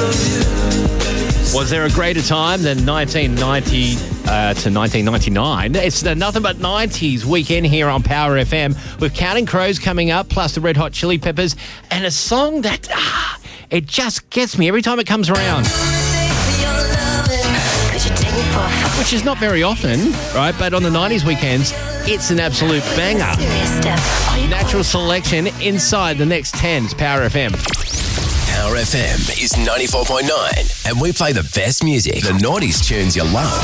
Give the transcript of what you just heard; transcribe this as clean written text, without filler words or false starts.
Was there a greater time than 1990 to 1999? It's the Nothing But 90s weekend here on Power FM with Counting Crows coming up, plus the Red Hot Chili Peppers, and a song that, it just gets me every time it comes around. Which is not very often, right? But on the 90s weekends, it's an absolute banger. Natural selection inside the next 10. It's Power FM. Power FM is 94.9 and we play the best music, the 90s tunes you love.